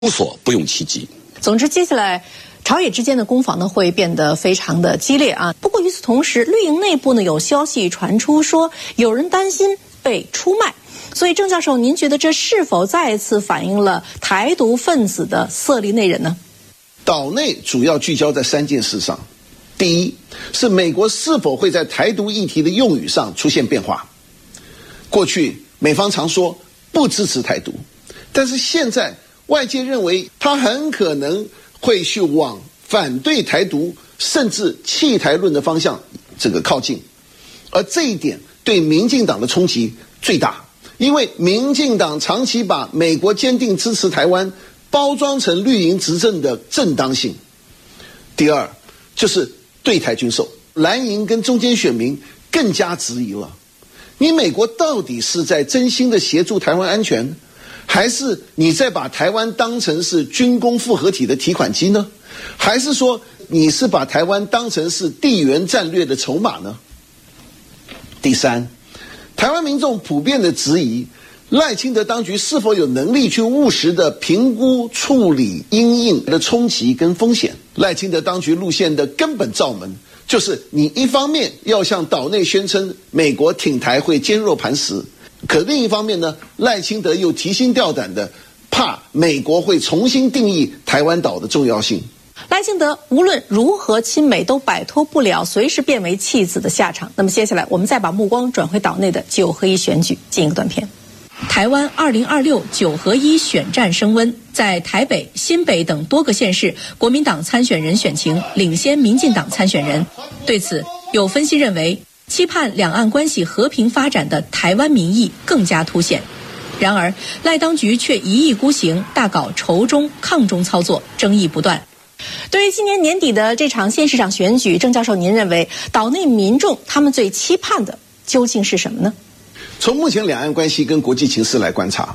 无所不用其极。 总之，接下来朝野之间的攻防呢会变得非常的激烈啊。不过与此同时，绿营内部呢有消息传出说，有人担心被出卖。所以郑教授，您觉得这是否再次反映了台独分子的色厉内荏呢？ 岛内主要聚焦在3件事上。第一，是美国是否会在台独议题的用语上出现变化。过去美方常说不支持台独，但是现在外界认为他很可能会去往反对台独甚至弃台论的方向靠近，而这一点对民进党的冲击最大，因为民进党长期把美国坚定支持台湾包装成绿营执政的正当性。第二，就是对台军售，蓝营跟中间选民更加质疑了，你美国到底是在真心的协助台湾安全，还是你在把台湾当成是军工复合体的提款机呢？还是说你是把台湾当成是地缘战略的筹码呢？第三，台湾民众普遍的质疑赖清德当局是否有能力去务实的评估处理因应的冲击跟风险。赖清德当局路线的根本罩门就是你一方面要向岛内宣称美国挺台会坚若磐石，可另一方面呢，赖清德又提心吊胆的怕美国会重新定义台湾岛的重要性。 赖清德无论如何亲美都摆脱不了随时变为弃子的下场。那么接下来我们再把目光转回岛内的9合1选举，进一个短片。台湾2026 9合1选战升温，在台北、新北等多个县市，国民党参选人选情领先民进党参选人。对此，有分析认为，期盼两岸关系和平发展的台湾民意更加凸显。然而，赖当局却一意孤行，大搞仇中抗中操作，争议不断。对于今年年底的这场县市长选举，郑教授，您认为岛内民众他们最期盼的究竟是什么呢？ 从目前两岸关系跟国际情势来观察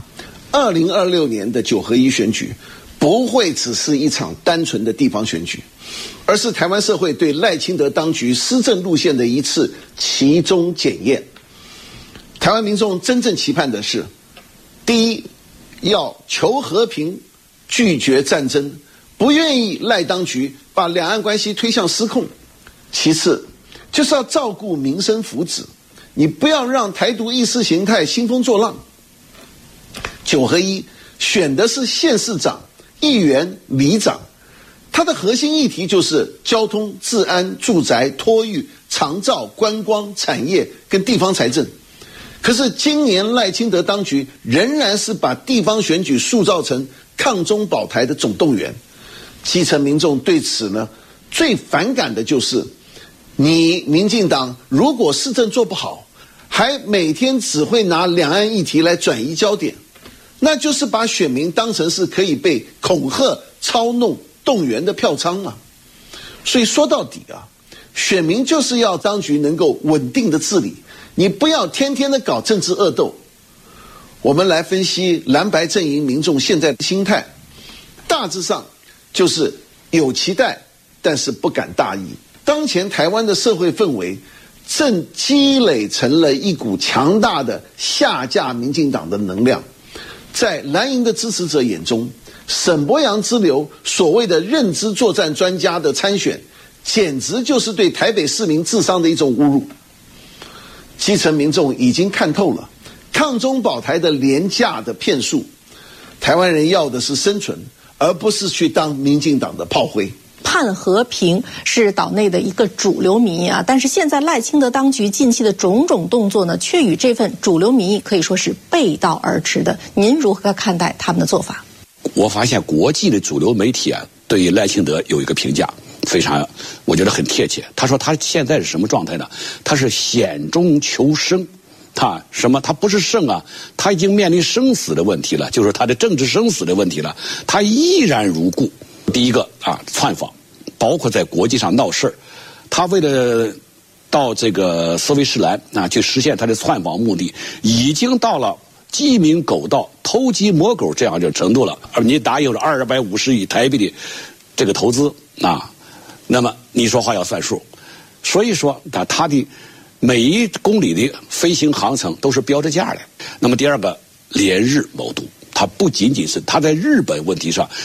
，2026年的9合1选举不会只是一场单纯的地方选举，而是台湾社会对赖清德当局施政路线的一次期中检验。台湾民众真正期盼的是，第一，要求和平，拒绝战争，不愿意赖当局把两岸关系推向失控。其次，就是要照顾民生福祉，你不要让台独意识形态兴风作浪。9合1选的是县市长、议员、里长，它的核心议题就是交通、治安、住宅、托育、长照、观光、产业跟地方财政。可是今年赖清德当局仍然是把地方选举塑造成抗中保台的总动员。基层民众对此呢，最反感的就是你民进党如果施政做不好，还每天只会拿两岸议题来转移焦点，那就是把选民当成是可以被恐吓、操弄、动员的票仓嘛。所以说到底啊，选民就是要当局能够稳定的治理，你不要天天的搞政治恶斗。我们来分析蓝白阵营民众现在的心态，大致上就是有期待，但是不敢大意。当前台湾的社会氛围正积累成了一股强大的下架民进党的能量。在蓝营的支持者眼中，沈伯洋之流所谓的认知作战专家的参选，简直就是对台北市民智商的一种侮辱。基层民众已经看透了抗中保台的廉价的骗术，台湾人要的是生存，而不是去当民进党的炮灰。 盼和平是岛内的一个主流民意啊，但是现在赖清德当局近期的种种动作呢，却与这份主流民意可以说是背道而驰的。您如何看待他们的做法？ 我发现国际的主流媒体啊，对于赖清德有一个评价，非常我觉得很贴切。他说他现在是什么状态呢？他是险中求生。他不是胜啊，他已经面临生死的问题了，就是他的政治生死的问题了，他依然如故。第一个啊，窜访，包括在国际上闹事儿，他为了到这个斯威士兰啊去实现他的窜访目的，已经到了鸡鸣狗盗、偷鸡摸狗这样的程度了。而你答应了250亿台币的这个投资啊，那么你说话要算数。所以说他的每1公里的飞行航程都是标着价的。那么第二个，连日谋独， 他不仅仅是他在日本问题上